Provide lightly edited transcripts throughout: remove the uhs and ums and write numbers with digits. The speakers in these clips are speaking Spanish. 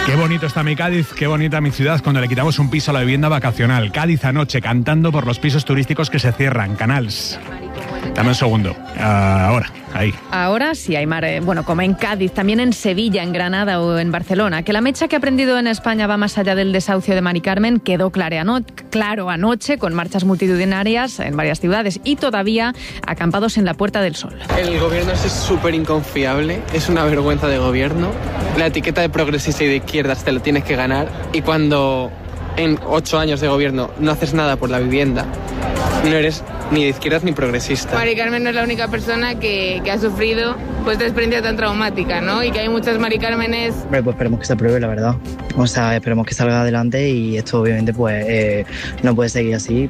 Qué bonito está mi Cádiz, qué bonita mi ciudad cuando le quitamos un piso a la vivienda vacacional. Cádiz anoche cantando por los pisos turísticos que se cierran. Canals. Dame un segundo. Ahora, ahí. Ahora sí, Aymar. Bueno, como en Cádiz, también en Sevilla, en Granada o en Barcelona. Que la mecha que ha prendido en España va más allá del desahucio de Mari Carmen quedó claro anoche con marchas multitudinarias en varias ciudades y todavía acampados en la Puerta del Sol. El gobierno es súper inconfiable, es una vergüenza de gobierno. La etiqueta de progresista y de izquierdas te lo tienes que ganar y cuando en 8 años de gobierno no haces nada por la vivienda, no eres ni de izquierdas ni progresista. Mari Carmen no es la única persona que ha sufrido pues esta experiencia tan traumática, ¿no? Y que hay muchas Mari Cármenes. Pues esperemos que se apruebe, la verdad. O sea, esperemos que salga adelante y esto obviamente pues no puede seguir así.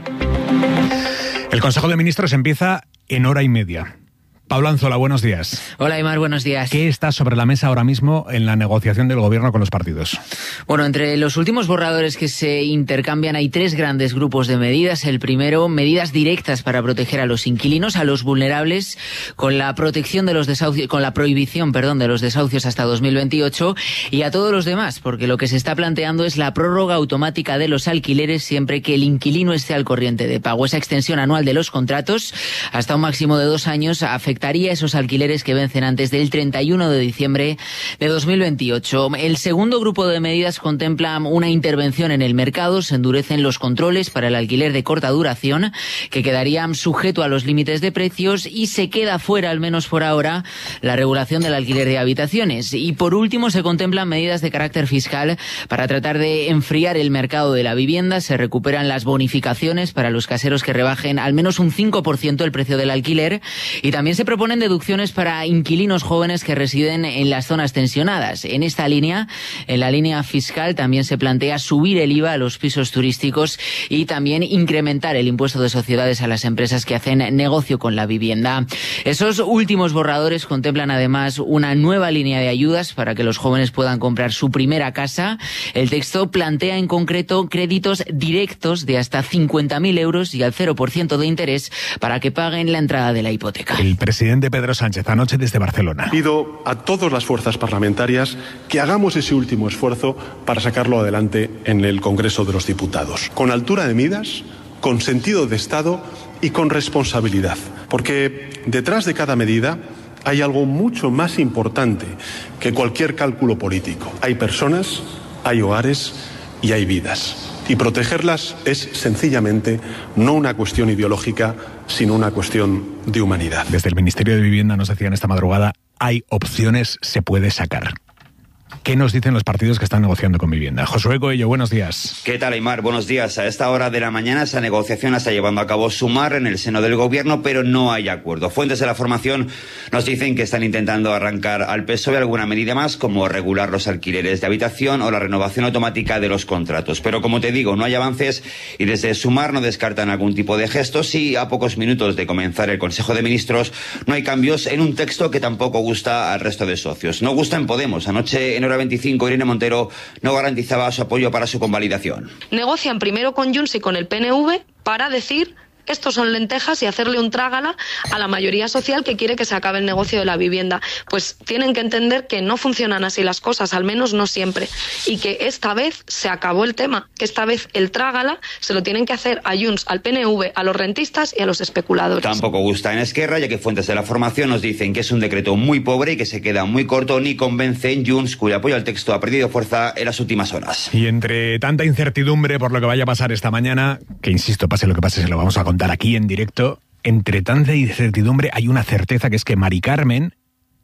El Consejo de Ministros empieza en hora y media. Pablo Anzola, buenos días. Hola, Aymar, buenos días. ¿Qué está sobre la mesa ahora mismo en la negociación del gobierno con los partidos? Bueno, entre los últimos borradores que se intercambian hay 3 grandes grupos de medidas. El primero, medidas directas para proteger a los inquilinos, a los vulnerables, con la protección de los desahucios, con la prohibición, de los desahucios hasta 2028, y a todos los demás, porque lo que se está planteando es la prórroga automática de los alquileres siempre que el inquilino esté al corriente de pago. Esa extensión anual de los contratos hasta un máximo de 2 años afectaría esos alquileres que vencen antes del 31 de diciembre de 2028. El segundo grupo de medidas contempla una intervención en el mercado. Se endurecen los controles para el alquiler de corta duración, que quedarían sujeto a los límites de precios, y se queda fuera, al menos por ahora, la regulación del alquiler de habitaciones. Y por último, se contemplan medidas de carácter fiscal para tratar de enfriar el mercado de la vivienda. Se recuperan las bonificaciones para los caseros que rebajen al menos un 5% el precio del alquiler, y también se proponen deducciones para inquilinos jóvenes que residen en las zonas tensionadas. En esta línea, en la línea fiscal, también se plantea subir el IVA a los pisos turísticos y también incrementar el impuesto de sociedades a las empresas que hacen negocio con la vivienda. Esos últimos borradores contemplan además una nueva línea de ayudas para que los jóvenes puedan comprar su primera casa. El texto plantea en concreto créditos directos de hasta 50.000 euros y al 0% de interés para que paguen la entrada de la hipoteca. El presidente Pedro Sánchez anoche desde Barcelona. Pido a todas las fuerzas parlamentarias que hagamos ese último esfuerzo para sacarlo adelante en el Congreso de los Diputados, con altura de miras, con sentido de Estado y con responsabilidad, porque detrás de cada medida hay algo mucho más importante que cualquier cálculo político. Hay personas, hay hogares y hay vidas. Y protegerlas es sencillamente no una cuestión ideológica, sino una cuestión de humanidad. Desde el Ministerio de Vivienda nos decían esta madrugada, hay opciones, se puede sacar. ¿Qué nos dicen los partidos que están negociando con Vivienda? Josué Coello, buenos días. ¿Qué tal, Aymar? Buenos días. A esta hora de la mañana esa negociación la está llevando a cabo Sumar en el seno del gobierno, pero no hay acuerdo. Fuentes de la formación nos dicen que están intentando arrancar al PSOE alguna medida más, como regular los alquileres de habitación o la renovación automática de los contratos. Pero como te digo, no hay avances y desde Sumar no descartan algún tipo de gestos, y a pocos minutos de comenzar el Consejo de Ministros no hay cambios en un texto que tampoco gusta al resto de socios. No gusta en Podemos. Anoche en hora 25, Irene Montero no garantizaba su apoyo para su convalidación. Negocian primero con Junts y con el PNV para decir estos son lentejas y hacerle un trágala a la mayoría social que quiere que se acabe el negocio de la vivienda. Pues tienen que entender que no funcionan así las cosas, al menos no siempre, y que esta vez se acabó el tema, que esta vez el trágala se lo tienen que hacer a Junts, al PNV, a los rentistas y a los especuladores. Tampoco gusta en Esquerra, ya que fuentes de la formación nos dicen que es un decreto muy pobre y que se queda muy corto, ni convence en Junts, cuyo apoyo al texto ha perdido fuerza en las últimas horas. Y entre tanta incertidumbre por lo que vaya a pasar esta mañana, que insisto, pase lo que pase, se lo vamos a contar aquí en directo, entre tanta incertidumbre hay una certeza, que es que Mari Carmen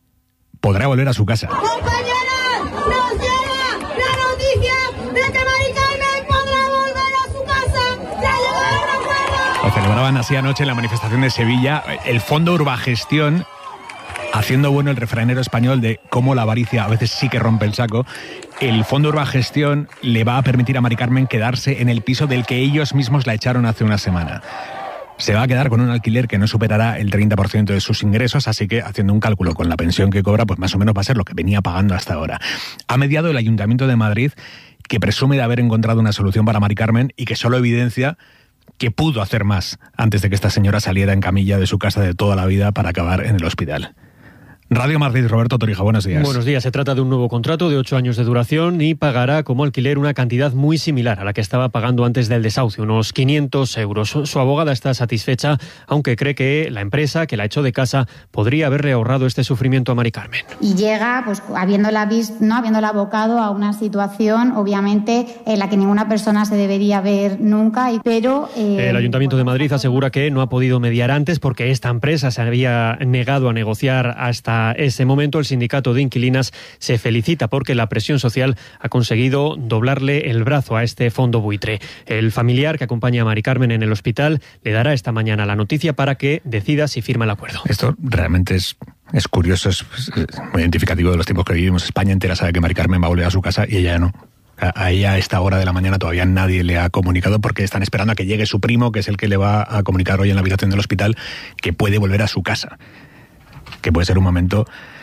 podrá volver a su casa. ¡Compañeras! ¡Nos llega la noticia de que Mari Carmen podrá volver a su casa! ¡Ya llegó el recuerdo! Lo celebraban así anoche en la manifestación de Sevilla. El Fondo Urbagestión, haciendo bueno el refranero español de cómo la avaricia a veces sí que rompe el saco. El Fondo Urbagestión le va a permitir a Mari Carmen quedarse en el piso del que ellos mismos la echaron hace una semana. Se va a quedar con un alquiler que no superará el 30% de sus ingresos, así que, haciendo un cálculo con la pensión que cobra, pues más o menos va a ser lo que venía pagando hasta ahora. Ha mediado el Ayuntamiento de Madrid, que presume de haber encontrado una solución para Mari Carmen y que solo evidencia que pudo hacer más antes de que esta señora saliera en camilla de su casa de toda la vida para acabar en el hospital. Radio Madrid, Roberto Torija, buenos días. Buenos días. Se trata de un nuevo contrato de 8 años de duración y pagará como alquiler una cantidad muy similar a la que estaba pagando antes del desahucio, unos 500 euros. Su abogada está satisfecha, aunque cree que la empresa que la echó de casa podría haberle ahorrado este sufrimiento a Mari Carmen. Y llega, pues habiéndola abocado a una situación, obviamente, en la que ninguna persona se debería ver nunca. Pero el Ayuntamiento de Madrid asegura que no ha podido mediar antes porque esta empresa se había negado a negociar hasta ese momento. El sindicato de inquilinas se felicita porque la presión social ha conseguido doblarle el brazo a este fondo buitre. El familiar que acompaña a Mari Carmen en el hospital le dará esta mañana la noticia para que decida si firma el acuerdo. Esto realmente es curioso, es muy identificativo de los tiempos que vivimos. España entera sabe que Mari Carmen va a volver a su casa y ella no. A ella a esta hora de la mañana todavía nadie le ha comunicado porque están esperando a que llegue su primo, que es el que le va a comunicar hoy en la habitación del hospital que puede volver a su casa. Que puede ser un momento,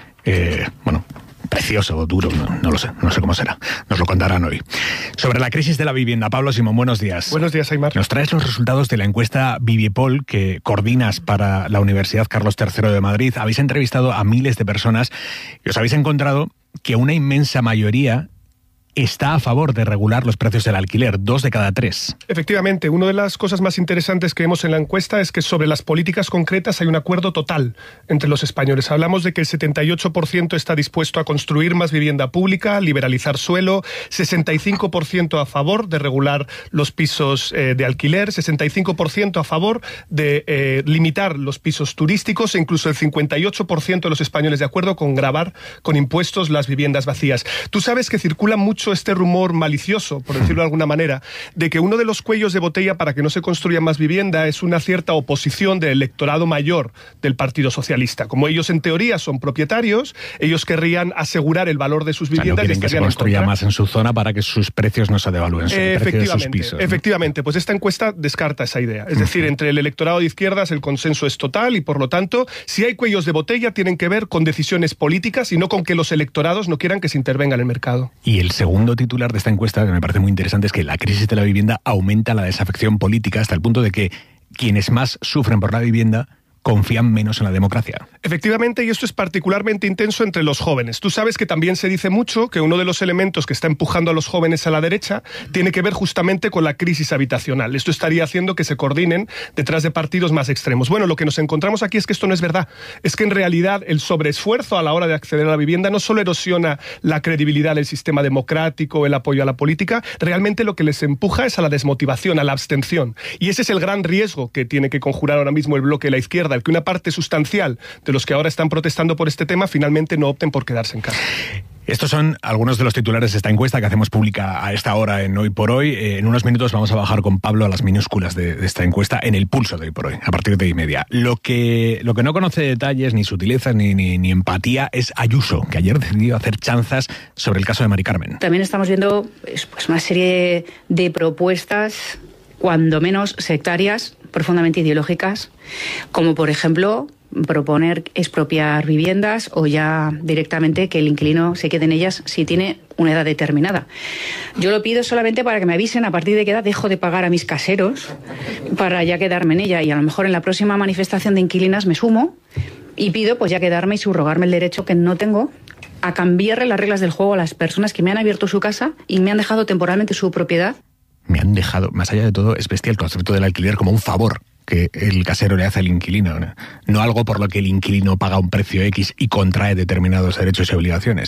precioso o duro, no lo sé, no sé cómo será. Nos lo contarán hoy. Sobre la crisis de la vivienda, Pablo Simón, buenos días. Buenos días, Aimar. Nos traes los resultados de la encuesta Viviepol que coordinas para la Universidad Carlos III de Madrid. Habéis entrevistado a miles de personas y os habéis encontrado que una inmensa mayoría está a favor de regular los precios del alquiler, 2 de cada 3. Efectivamente, una de las cosas más interesantes que vemos en la encuesta es que sobre las políticas concretas hay un acuerdo total entre los españoles. Hablamos de que el 78% está dispuesto a construir más vivienda pública, liberalizar suelo, 65% a favor de regular los pisos de alquiler, 65% a favor de limitar los pisos turísticos e incluso el 58% de los españoles de acuerdo con gravar con impuestos las viviendas vacías. Tú sabes que circula mucho este rumor malicioso, por decirlo de alguna manera, de que uno de los cuellos de botella para que no se construya más vivienda es una cierta oposición del electorado mayor del Partido Socialista. Como ellos en teoría son propietarios, ellos querrían asegurar el valor de sus viviendas. No quieren que se construya más en su zona para que sus precios no se devalúen, el precio de sus pisos. Efectivamente, pues esta encuesta descarta esa idea. Es decir, entre el electorado de izquierdas el consenso es total y por lo tanto, si hay cuellos de botella tienen que ver con decisiones políticas y no con que los electorados no quieran que se intervenga en el mercado. Y el segundo titular de esta encuesta, que me parece muy interesante, es que la crisis de la vivienda aumenta la desafección política hasta el punto de que quienes más sufren por la vivienda confían menos en la democracia. Efectivamente, y esto es particularmente intenso entre los jóvenes. Tú sabes que también se dice mucho que uno de los elementos que está empujando a los jóvenes a la derecha tiene que ver justamente con la crisis habitacional. Esto estaría haciendo que se coordinen detrás de partidos más extremos. Bueno, lo que nos encontramos aquí es que esto no es verdad. Es que en realidad el sobreesfuerzo a la hora de acceder a la vivienda no solo erosiona la credibilidad del sistema democrático, el apoyo a la política, realmente lo que les empuja es a la desmotivación, a la abstención. Y ese es el gran riesgo que tiene que conjurar ahora mismo el bloque de la izquierda, el que una parte sustancial de los que ahora están protestando por este tema finalmente no opten por quedarse en casa. Estos son algunos de los titulares de esta encuesta que hacemos pública a esta hora en Hoy por Hoy. En unos minutos vamos a bajar con Pablo a las minúsculas de esta encuesta en el pulso de Hoy por Hoy, a partir de 1:30. Lo que no conoce detalles, ni sutilezas, ni empatía es Ayuso, que ayer decidió hacer chanzas sobre el caso de Mari Carmen. También estamos viendo pues, una serie de propuestas, cuando menos sectarias, profundamente ideológicas, como por ejemplo proponer expropiar viviendas o ya directamente que el inquilino se quede en ellas si tiene una edad determinada. Yo lo pido solamente para que me avisen a partir de qué edad dejo de pagar a mis caseros para ya quedarme en ella, y a lo mejor en la próxima manifestación de inquilinas me sumo y pido pues ya quedarme y subrogarme el derecho que no tengo a cambiarle las reglas del juego a las personas que me han abierto su casa y me han dejado temporalmente su propiedad. Me han dejado, más allá de todo, es bestia el concepto del alquiler como un favor que el casero le hace al inquilino, no algo por lo que el inquilino paga un precio X y contrae determinados derechos y obligaciones.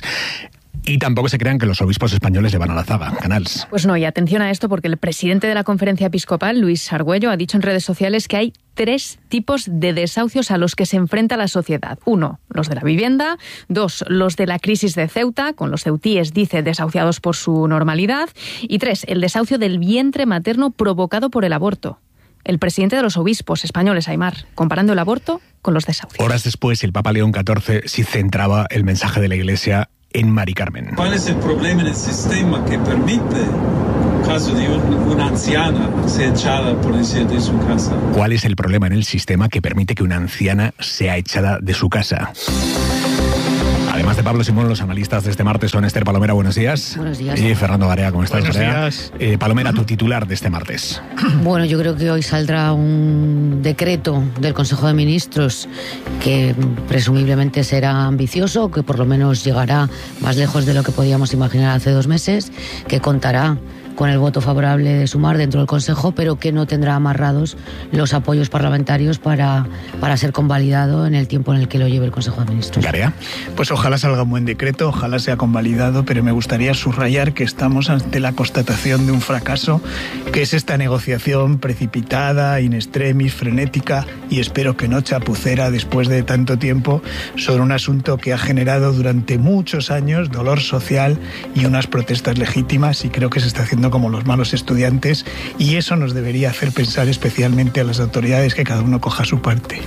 Y tampoco se crean que los obispos españoles le van a la zaga, Canals. Pues no, y atención a esto, porque el presidente de la Conferencia Episcopal, Luis Argüello, ha dicho en redes sociales que hay 3 tipos de desahucios a los que se enfrenta la sociedad. 1, los de la vivienda. 2, los de la crisis de Ceuta, con los ceutíes, dice, desahuciados por su normalidad. Y 3, el desahucio del vientre materno provocado por el aborto. El presidente de los obispos españoles, Aimar, comparando el aborto con los desahucios. Horas después, el Papa León XIV sí centraba el mensaje de la Iglesia en Mari Carmen. ¿Cuál es el problema en el sistema que permite, en caso de una anciana, ser echada, por decir, de su casa? ¿Cuál es el problema en el sistema que permite que una anciana sea echada de su casa? Además, Además de Pablo Simón, los analistas de este martes son Esther Palomera, buenos días. Buenos días. Y Fernando Barea, ¿cómo estás? Buenos Barea? días. Palomera, tu titular de este martes. Bueno, yo creo que hoy saldrá un decreto del Consejo de Ministros que presumiblemente será ambicioso, que por lo menos llegará más lejos de lo que podíamos imaginar hace 2 meses, que contará con el voto favorable de Sumar dentro del Consejo, pero que no tendrá amarrados los apoyos parlamentarios para ser convalidado en el tiempo en el que lo lleve el Consejo de Ministros. ¿Garea? Pues ojalá salga un buen decreto, ojalá sea convalidado, pero me gustaría subrayar que estamos ante la constatación de un fracaso, que es esta negociación precipitada, in extremis, frenética, y espero que no chapucera después de tanto tiempo, sobre un asunto que ha generado durante muchos años dolor social y unas protestas legítimas, y creo que se está haciendo como los malos estudiantes, y eso nos debería hacer pensar especialmente a las autoridades que cada uno coja su parte.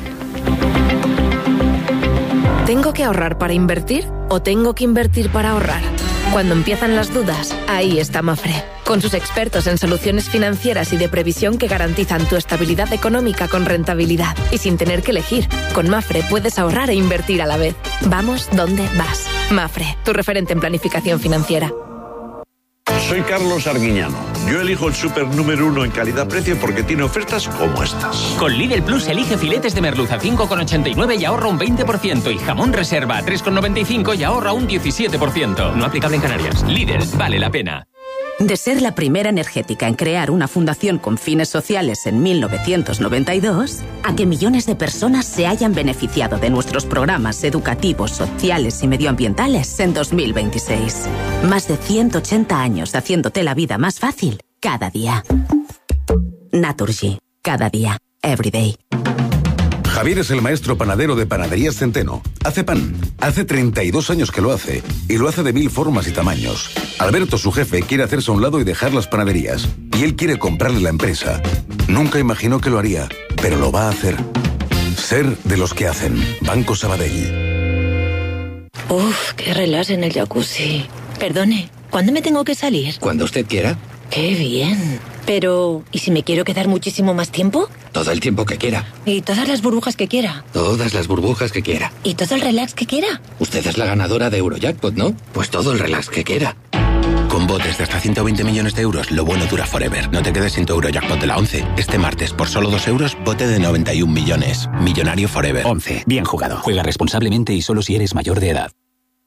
¿Tengo que ahorrar para invertir o tengo que invertir para ahorrar? Cuando empiezan las dudas, ahí está Mafre, con sus expertos en soluciones financieras y de previsión que garantizan tu estabilidad económica con rentabilidad y sin tener que elegir. Con Mafre puedes ahorrar e invertir a la vez. Vamos donde vas. Mafre, tu referente en planificación financiera. Soy Carlos Arguiñano. Yo elijo el súper número 1 en calidad-precio porque tiene ofertas como estas. Con Lidl Plus elige filetes de merluza 5,89 y ahorra un 20%, y jamón reserva a 3,95 y ahorra un 17%. No aplicable en Canarias. Lidl, vale la pena. De ser la primera energética en crear una fundación con fines sociales en 1992, a que millones de personas se hayan beneficiado de nuestros programas educativos, sociales y medioambientales en 2026. Más de 180 años haciéndote la vida más fácil cada día. Naturgy. Cada día. Every day. Javier es el maestro panadero de Panaderías Centeno. Hace pan. Hace 32 años que lo hace. Y lo hace de 1000 formas y tamaños. Alberto, su jefe, quiere hacerse a un lado y dejar las panaderías. Y él quiere comprarle la empresa. Nunca imaginó que lo haría, pero lo va a hacer. Ser de los que hacen. Banco Sabadell. Uf, qué relax en el jacuzzi. Perdone, ¿cuándo me tengo que salir? Cuando usted quiera. ¡Qué bien! Pero, ¿y si me quiero quedar muchísimo más tiempo? Todo el tiempo que quiera. ¿Y todas las burbujas que quiera? Todas las burbujas que quiera. ¿Y todo el relax que quiera? Usted es la ganadora de Eurojackpot, ¿no? Pues todo el relax que quiera. Con botes de hasta 120 millones de euros, lo bueno dura forever. No te quedes sin tu Eurojackpot de la 11. Este martes, por solo 2 euros, bote de 91 millones. Millonario forever. 11. Bien jugado. Juega responsablemente y solo si eres mayor de edad.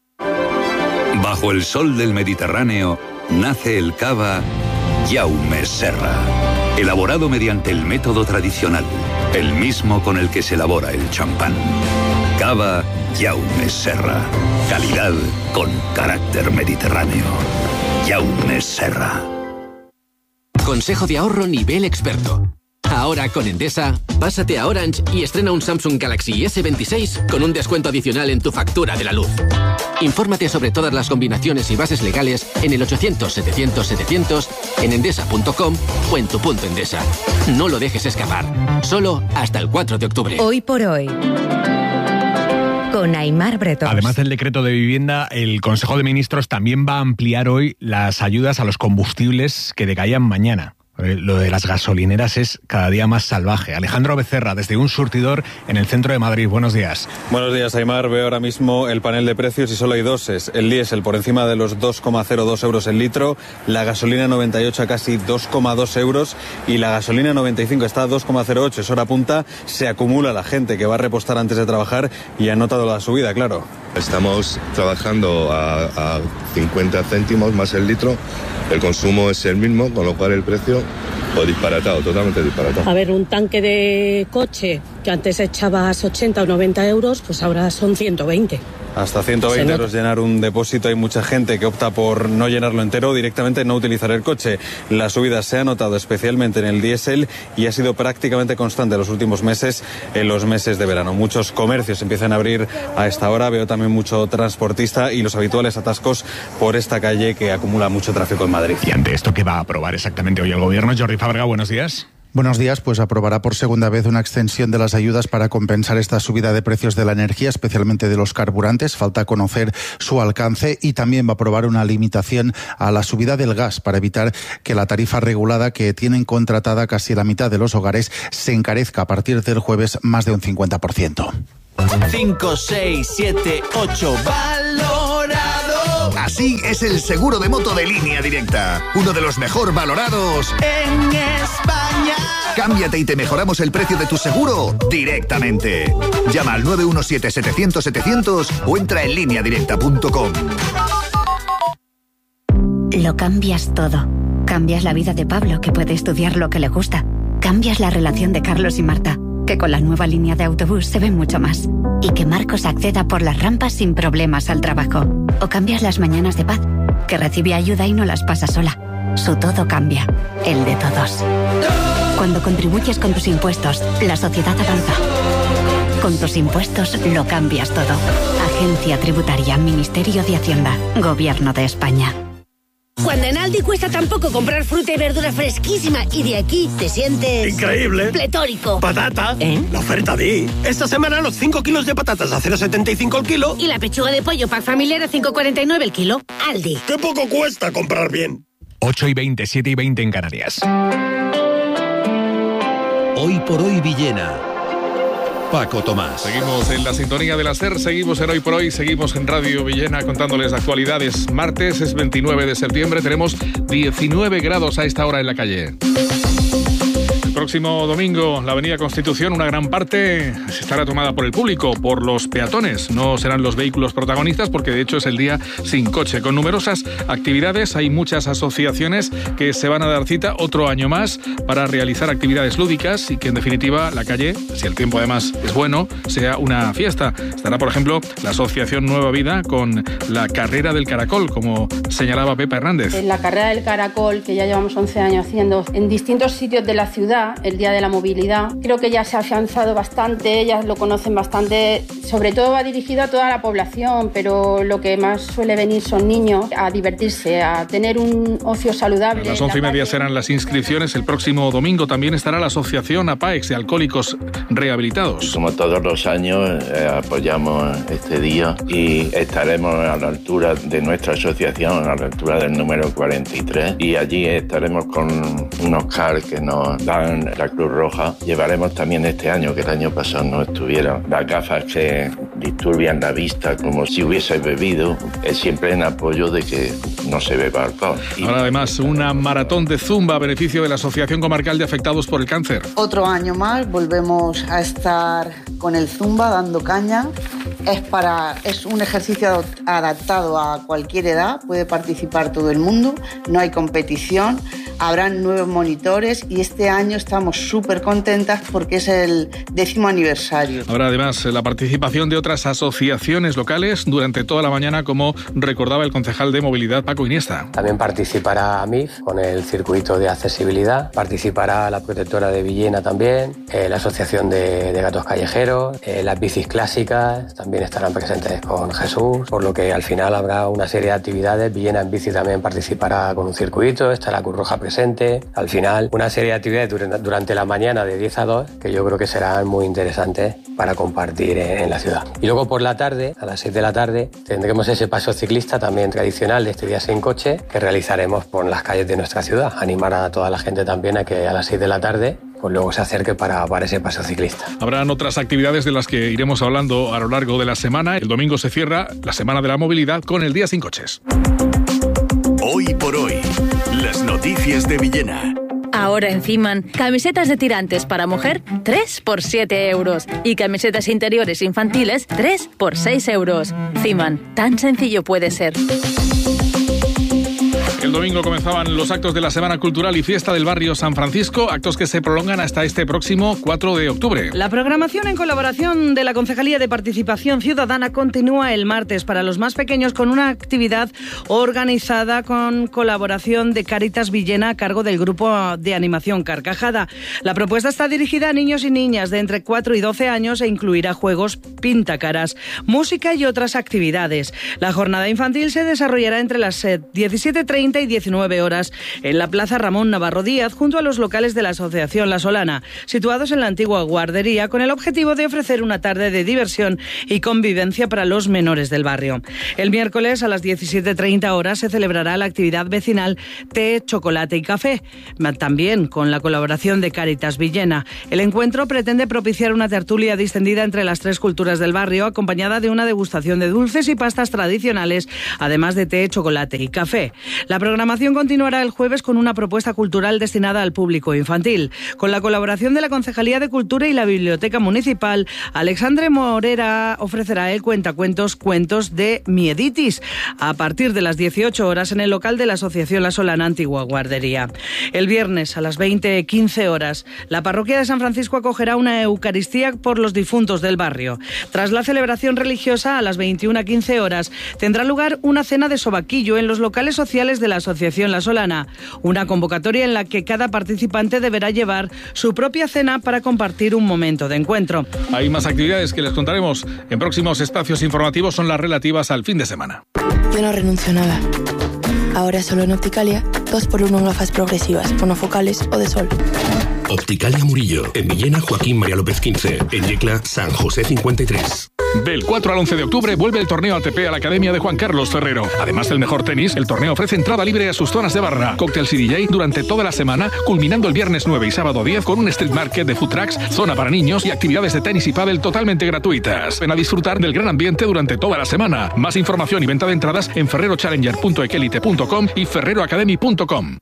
Bajo el sol del Mediterráneo, nace el cava Jaume Serra. Elaborado mediante el método tradicional, el mismo con el que se elabora el champán. Cava Jaume Serra. Calidad con carácter mediterráneo. Jaume Serra. Consejo de ahorro nivel experto. Ahora con Endesa, pásate a Orange y estrena un Samsung Galaxy S26 con un descuento adicional en tu factura de la luz. Infórmate sobre todas las combinaciones y bases legales en el 800-700-700, en endesa.com o en tu punto Endesa. No lo dejes escapar. Solo hasta el 4 de octubre. Hoy por hoy. Con Aimar Bretón. Además del decreto de vivienda, el Consejo de Ministros también va a ampliar hoy las ayudas a los combustibles que decaían mañana. Lo de las gasolineras es cada día más salvaje. Alejandro Becerra, desde un surtidor en el centro de Madrid. Buenos días. Buenos días, Aimar. Veo ahora mismo el panel de precios y solo hay dos. El diésel por encima de los 2,02 euros el litro, la gasolina 98 a casi 2,2 euros y la gasolina 95 está a 2,08. Es hora punta. Se acumula la gente que va a repostar antes de trabajar y ha notado la subida, claro. Estamos trabajando a 50 céntimos más el litro. El consumo es el mismo, con lo cual el precio disparatado, totalmente disparatado. A ver, un tanque de coche que antes echabas 80 o 90 euros, pues ahora son 120. Hasta 120 euros llenar un depósito. Hay mucha gente que opta por no llenarlo entero o directamente no utilizar el coche. La subida se ha notado especialmente en el diésel y ha sido prácticamente constante en los últimos meses, en los meses de verano. Muchos comercios empiezan a abrir a esta hora. Veo también mucho transportista y los habituales atascos por esta calle que acumula mucho tráfico en Madrid. Y ante esto, ¿qué va a aprobar exactamente hoy el gobierno? Jordi Fábrega, buenos días. Buenos días, pues aprobará por segunda vez una extensión de las ayudas para compensar esta subida de precios de la energía, especialmente de los carburantes. Falta conocer su alcance y también va a aprobar una limitación a la subida del gas para evitar que la tarifa regulada que tienen contratada casi la mitad de los hogares se encarezca a partir del jueves más de un 50%. 5, 6, 7, 8. ¡Valorado! Así es el seguro de moto de Línea Directa. Uno de los mejor valorados en España. Cámbiate y te mejoramos el precio de tu seguro directamente. Llama al 917-700-700 o entra en lineadirecta.com. Lo cambias todo. Cambias la vida de Pablo, que puede estudiar lo que le gusta. Cambias la relación de Carlos y Marta, que con la nueva línea de autobús se ve mucho más. Y que Marcos acceda por las rampas sin problemas al trabajo. O cambias las mañanas de Paz, que recibe ayuda y no las pasa sola. Su todo cambia, el de todos. Cuando contribuyes con tus impuestos, la sociedad avanza. Con tus impuestos lo cambias todo. Agencia Tributaria, Ministerio de Hacienda, Gobierno de España. Cuando en Aldi cuesta tan poco comprar fruta y verdura fresquísima y de aquí te sientes... ¡increíble! ¡Pletórico! ¡Patata! La oferta de... Esta semana los 5 kilos de patatas a 0,75 el kilo. Y la pechuga de pollo pack familiar a 5,49 el kilo. Aldi. ¡Qué poco cuesta comprar bien! 8:20, 7:20 en Canarias. Hoy por hoy Villena. Paco Tomás. Seguimos en la sintonía de la SER, seguimos en Hoy por Hoy, seguimos en Radio Villena contándoles actualidades. Martes es 29 de septiembre, tenemos 19 grados a esta hora en la calle. Próximo domingo, la Avenida Constitución, una gran parte estará tomada por el público, por los peatones. No serán los vehículos protagonistas porque de hecho es el día sin coche. Con numerosas actividades, hay muchas asociaciones que se van a dar cita otro año más para realizar actividades lúdicas y que en definitiva la calle, si el tiempo además es bueno, sea una fiesta. Estará por ejemplo la Asociación Nueva Vida con la Carrera del Caracol, como señalaba Pepa Hernández. En la Carrera del Caracol, que ya llevamos 11 años haciendo en distintos sitios de la ciudad, el Día de la Movilidad, creo que ya se ha afianzado bastante, ya lo conocen bastante, sobre todo va dirigido a toda la población, pero lo que más suele venir son niños a divertirse, a tener un ocio saludable. A las 11:30 serán las inscripciones. El próximo domingo también estará la Asociación APAEX de Alcohólicos Rehabilitados. Como todos los años apoyamos este día y estaremos a la altura de nuestra asociación, a la altura del número 43, y allí estaremos con unos cars que nos dan la Cruz Roja. Llevaremos también este año, que el año pasado no estuvieron, las gafas que disturbian la vista como si hubiese bebido, siempre en apoyo de que no se beba alcohol. Ahora además una maratón de zumba a beneficio de la Asociación Comarcal de Afectados por el Cáncer. Otro año más volvemos a estar con el zumba dando caña. Es un ejercicio adaptado a cualquier edad, puede participar todo el mundo, no hay competición, habrán 9 monitores y este año estamos súper contentas porque es el 10º aniversario. Habrá además la participación de otras asociaciones locales durante toda la mañana, como recordaba el concejal de Movilidad Paco Iniesta. También participará AMIF con el circuito de accesibilidad, participará la Protectora de Villena también, la Asociación de Gatos Callejeros, las bicis clásicas también estarán presentes con Jesús, por lo que al final habrá una serie de actividades. Villena en bici también participará con un circuito, estará Cruz Roja presente. Al final, una serie de actividades durante la mañana de 10 a 2 que yo creo que serán muy interesantes para compartir en la ciudad. Y luego por la tarde, a las 6 de la tarde, tendremos ese paseo ciclista también tradicional de este día sin coche que realizaremos por las calles de nuestra ciudad. Animar a toda la gente también a que a las 6 de la tarde pues luego se acerque para ese paseo ciclista. Habrán otras actividades de las que iremos hablando a lo largo de la semana. El domingo se cierra la Semana de la Movilidad con el Día sin Coches. Hoy por hoy, las noticias de Villena. Ahora en Ciman, camisetas de tirantes para mujer, 3 por 7 euros. Y camisetas interiores infantiles, 3 por 6 euros. Ciman, tan sencillo puede ser. El domingo comenzaban los actos de la Semana Cultural y Fiesta del Barrio San Francisco, actos que se prolongan hasta este próximo 4 de octubre. La programación en colaboración de la Concejalía de Participación Ciudadana continúa el martes para los más pequeños con una actividad organizada con colaboración de Cáritas Villena a cargo del grupo de animación Carcajada. La propuesta está dirigida a niños y niñas de entre 4 y 12 años e incluirá juegos, pintacaras, música y otras actividades. La jornada infantil se desarrollará entre las 17:30 y y 19 horas en la Plaza Ramón Navarro Díaz, junto a los locales de la Asociación La Solana, situados en la antigua guardería, con el objetivo de ofrecer una tarde de diversión y convivencia para los menores del barrio. El miércoles a las 17:30 horas se celebrará la actividad vecinal Té, Chocolate y Café, también con la colaboración de Cáritas Villena. El encuentro pretende propiciar una tertulia distendida entre las tres culturas del barrio, acompañada de una degustación de dulces y pastas tradicionales, además de té, chocolate y café. La programación continuará el jueves con una propuesta cultural destinada al público infantil. Con la colaboración de la Concejalía de Cultura y la Biblioteca Municipal, Alexandre Morera ofrecerá el cuentacuentos Cuentos de Mieditis a partir de las 18 horas en el local de la Asociación La Solana Antigua Guardería. El viernes a las 20:15 horas, la parroquia de San Francisco acogerá una Eucaristía por los difuntos del barrio. Tras la celebración religiosa, a las 21:15 horas, tendrá lugar una cena de sobaquillo en los locales sociales de la Asociación La Solana, una convocatoria en la que cada participante deberá llevar su propia cena para compartir un momento de encuentro. Hay más actividades que les contaremos en próximos espacios informativos, son las relativas al fin de semana. Yo no renuncio a nada. Ahora solo en Opticalia, 2x1 en gafas progresivas, monofocales o de sol. Opticalia Murillo, en Villena Joaquín María López 15, en Yecla San José 53. Del 4 al 11 de octubre vuelve el torneo ATP a la Academia de Juan Carlos Ferrero. Además del mejor tenis, el torneo ofrece entrada libre a sus zonas de barra, cócteles y DJ durante toda la semana, culminando el viernes 9 y sábado 10 con un street market de food trucks, zona para niños y actividades de tenis y pádel totalmente gratuitas. Ven a disfrutar del gran ambiente durante toda la semana. Más información y venta de entradas en ferrerochallenger.ekelite.com y ferreroacademy.com.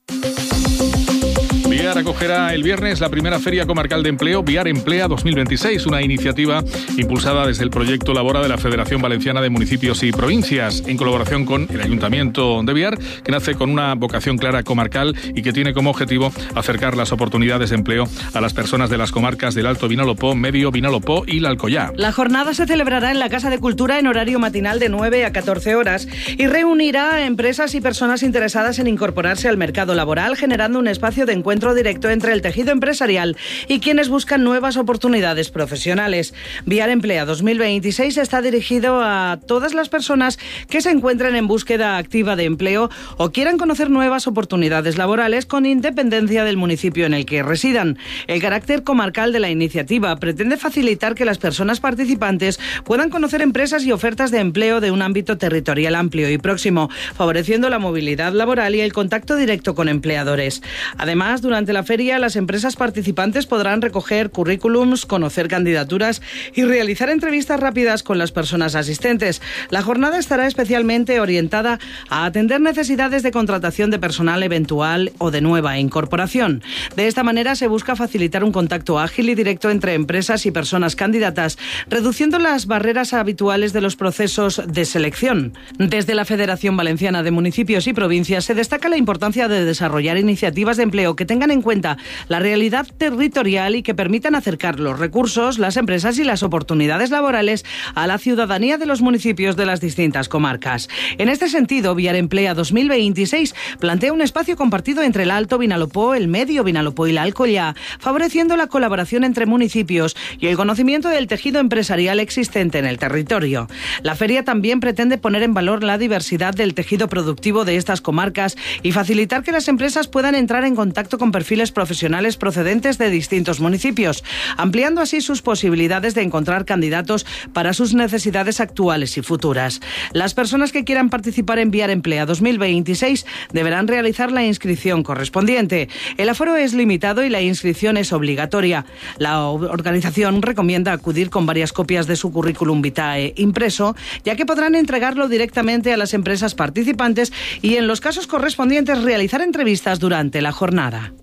Viar acogerá el viernes la primera Feria Comarcal de Empleo, Viar Emplea 2026, una iniciativa impulsada desde el proyecto Labora de la Federación Valenciana de Municipios y Provincias, en colaboración con el Ayuntamiento de Viar, que nace con una vocación clara comarcal y que tiene como objetivo acercar las oportunidades de empleo a las personas de las comarcas del Alto Vinalopó, Medio Vinalopó y la Alcoyá. La jornada se celebrará en la Casa de Cultura en horario matinal de 9 a 14 horas y reunirá a empresas y personas interesadas en incorporarse al mercado laboral, generando un espacio de encuentro directo entre el tejido empresarial y quienes buscan nuevas oportunidades profesionales. Viar Emplea 2026 está dirigido a todas las personas que se encuentren en búsqueda activa de empleo o quieran conocer nuevas oportunidades laborales con independencia del municipio en el que residan. El carácter comarcal de la iniciativa pretende facilitar que las personas participantes puedan conocer empresas y ofertas de empleo de un ámbito territorial amplio y próximo, favoreciendo la movilidad laboral y el contacto directo con empleadores. Además, durante la feria, las empresas participantes podrán recoger currículums, conocer candidaturas y realizar entrevistas rápidas con las personas asistentes. La jornada estará especialmente orientada a atender necesidades de contratación de personal eventual o de nueva incorporación. De esta manera se busca facilitar un contacto ágil y directo entre empresas y personas candidatas, reduciendo las barreras habituales de los procesos de selección. Desde la Federación Valenciana de Municipios y Provincias se destaca la importancia de desarrollar iniciativas de empleo que tengan en cuenta la realidad territorial y que permitan acercar los recursos, las empresas y las oportunidades laborales a la ciudadanía de los municipios de las distintas comarcas. En este sentido, Viar Emplea 2026 plantea un espacio compartido entre el Alto Vinalopó, el Medio Vinalopó y la Alcoyá, favoreciendo la colaboración entre municipios y el conocimiento del tejido empresarial existente en el territorio. La feria también pretende poner en valor la diversidad del tejido productivo de estas comarcas y facilitar que las empresas puedan entrar en contacto con perfiles profesionales procedentes de distintos municipios, ampliando así sus posibilidades de encontrar candidatos para sus necesidades actuales y futuras. Las personas que quieran participar en Viar Emplea 2026 deberán realizar la inscripción correspondiente. El aforo es limitado y la inscripción es obligatoria. La organización recomienda acudir con varias copias de su currículum vitae impreso, ya que podrán entregarlo directamente a las empresas participantes y, en los casos correspondientes, realizar entrevistas durante la jornada.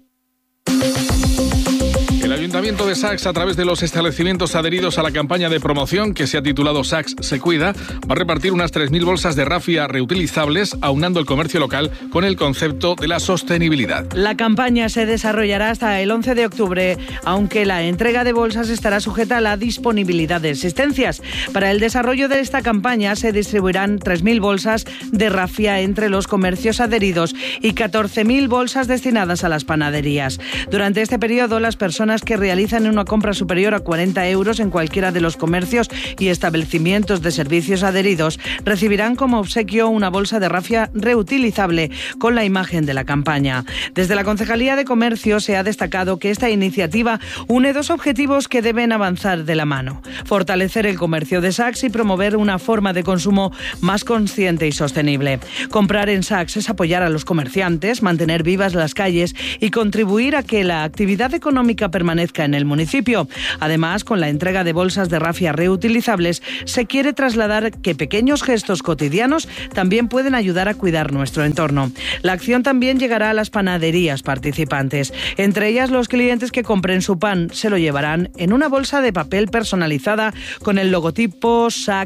El Ayuntamiento de Sax, a través de los establecimientos adheridos a la campaña de promoción que se ha titulado Sax se cuida, va a repartir unas 3.000 bolsas de rafia reutilizables, aunando el comercio local con el concepto de la sostenibilidad. La campaña se desarrollará hasta el 11 de octubre, aunque la entrega de bolsas estará sujeta a la disponibilidad de existencias. Para el desarrollo de esta campaña se distribuirán 3.000 bolsas de rafia entre los comercios adheridos y 14.000 bolsas destinadas a las panaderías. Durante este periodo, las personas que realizan una compra superior a 40 euros en cualquiera de los comercios y establecimientos de servicios adheridos recibirán como obsequio una bolsa de rafia reutilizable con la imagen de la campaña. Desde la Concejalía de Comercio se ha destacado que esta iniciativa une dos objetivos que deben avanzar de la mano: fortalecer el comercio de Saks y promover una forma de consumo más consciente y sostenible. Comprar en Saks es apoyar a los comerciantes, mantener vivas las calles y contribuir a que la actividad económica permanezca en el municipio. Además, con la entrega de bolsas de rafia reutilizables, se quiere trasladar que pequeños gestos cotidianos también pueden ayudar a cuidar nuestro entorno. La acción también llegará a las panaderías participantes. Entre ellas, los clientes que compren su pan se lo llevarán en una bolsa de papel personalizada con el logotipo Saks